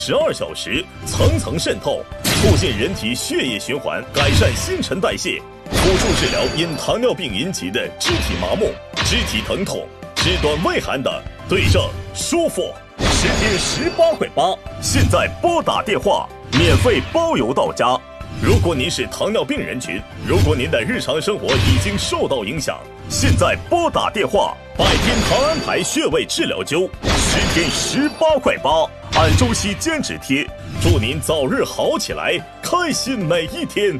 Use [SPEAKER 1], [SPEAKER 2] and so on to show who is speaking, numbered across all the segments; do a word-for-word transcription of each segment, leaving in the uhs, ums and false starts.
[SPEAKER 1] 十二小时，层层渗透，促进人体血液循环，改善新陈代谢，辅助治疗因糖尿病引起的肢体麻木、肢体疼痛、肢端畏寒等，对症舒服。十天十八块八，现在拨打电话，免费包邮到家。如果您是糖尿病人群，如果您的日常生活已经受到影响，现在拨打电话，百天糖安牌穴位治疗灸，十天十八块八，按周期减脂贴，祝您早日好起来，开心每一天。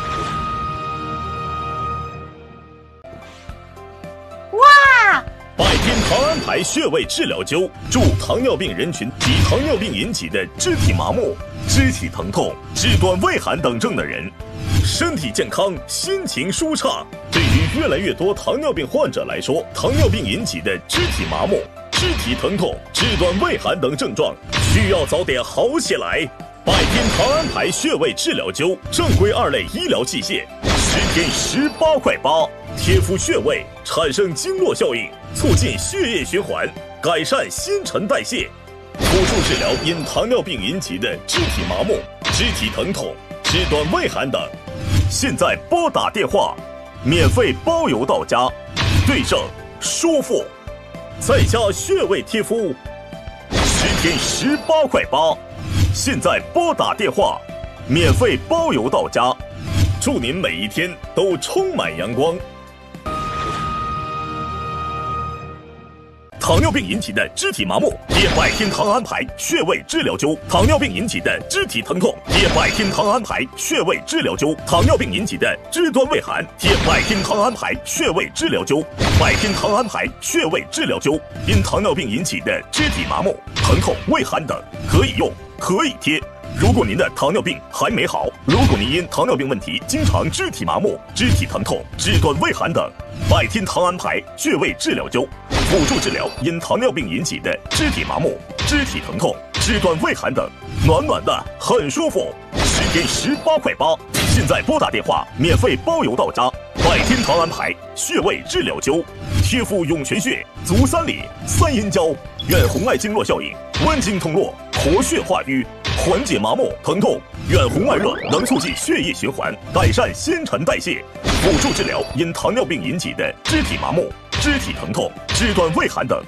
[SPEAKER 2] 哇！
[SPEAKER 1] 百天糖安牌穴位治疗灸，助糖尿病人群及糖尿病引起的肢体麻木、肢体疼痛、肢端畏寒等症的人，身体健康，心情舒畅。对于越来越多糖尿病患者来说，糖尿病引起的肢体麻木、肢体疼痛、肢端畏寒等症状，需要早点好起来。百天糖安牌穴位治疗灸，正规二类医疗器械，十天十八块八，贴敷穴位，产生经络效应，促进血液循环，改善新陈代谢，辅助治疗因糖尿病引起的肢体麻木、肢体疼痛、肢端畏寒等。现在拨打电话，免费包邮到家，对症舒服，在家穴位贴敷，十天十八块八。现在拨打电话，免费包邮到家，祝您每一天都充满阳光。糖尿病引起的肢体麻木，贴百天糖安牌穴位治疗灸；糖尿病引起的肢体疼痛，贴百天糖安牌穴位治疗灸；糖尿病引起的肢端畏寒，贴百天糖安牌穴位治疗灸。百天糖安牌穴位治疗灸，因糖尿病引起的肢体麻木、疼痛、畏寒等，可以用，可以贴。如果您的糖尿病还没好，如果您因糖尿病问题经常肢体麻木、肢体疼痛、肢端畏寒等，百天糖安牌穴位治疗灸，辅助治疗因糖尿病引起的肢体麻木、肢体疼痛、肢端畏寒等，暖暖的，很舒服。十天十八块八，现在拨打电话，免费包邮到家。百天糖安牌穴位治疗灸，贴敷涌泉穴、足三里、三阴交，远红外经络效应，温经通络，活血化瘀，缓解麻木疼痛，远红外热能促进血液循环，改善新陈代谢，辅助治疗因糖尿病引起的肢体麻木、肢体疼痛、肢端畏寒等。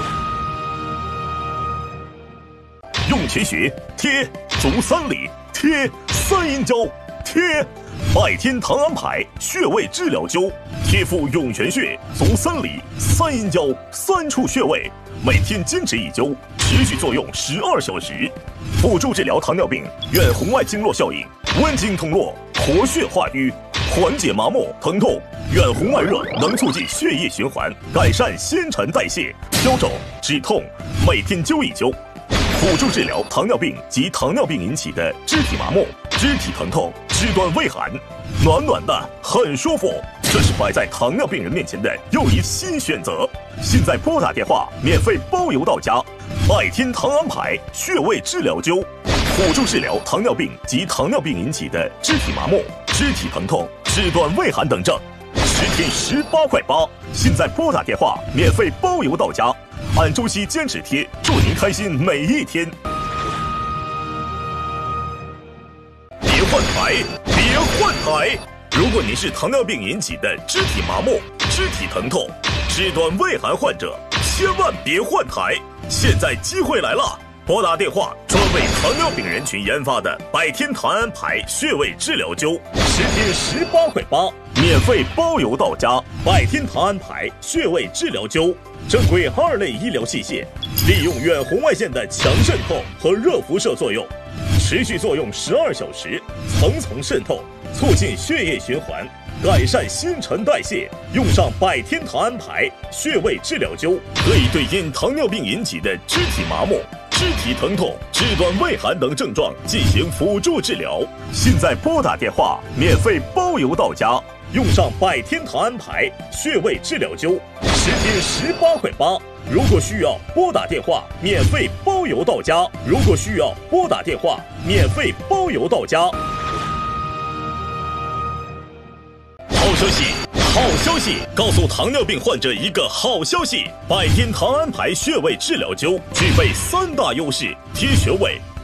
[SPEAKER 1] 涌泉穴贴，足三里贴，三阴交贴。百天糖安牌穴位治疗灸，贴敷涌泉穴、足三里、三阴交三处穴位，每天坚持一灸，持续作用十二小时，辅助治疗糖尿病远红外经络效应，温经通络，活血化瘀，缓解麻木疼痛，远红外热能促进血液循环，改善新陈代谢，消肿止痛，每天灸一灸，辅助治疗糖尿病及糖尿病引起的肢体麻木、肢体疼痛、肢端畏寒，暖暖的，很舒服。这是摆在糖尿病人面前的又一新选择。现在拨打电话，免费包邮到家。百天糖安牌穴位治疗灸，辅助治疗糖尿病及糖尿病引起的肢体麻木、肢体疼痛、肢端畏寒等症，十天十八块八。现在拨打电话，免费包邮到家，按周期减脂贴，祝您开心每一天。别换台，别换台！如果您是糖尿病引起的肢体麻木、肢体疼痛、肢端畏寒患者，千万别换台！现在机会来了，拨打电话，专为糖尿病人群研发的百天糖安牌穴位治疗灸，十天十八块八，免费包邮到家。百天糖安牌穴位治疗灸，正规二类医疗器械，利用远红外线的强渗透和热辐射作用，持续作用十二小时，层层渗透，促进血液循环，改善新陈代谢。用上百天糖安牌穴位治疗灸，可以对因糖尿病引起的肢体麻木、肢体疼痛、肢端畏寒等症状进行辅助治疗。现在拨打电话，免费包邮到家。用上百天糖安牌穴位治疗灸，十天十八块八。如果需要拨打电话，免费包邮到家。如果需要拨打电话，免费包邮到家。好消息！好消息！告诉糖尿病患者一个好消息：百天糖安牌穴位治疗灸具备三大优势：贴穴位、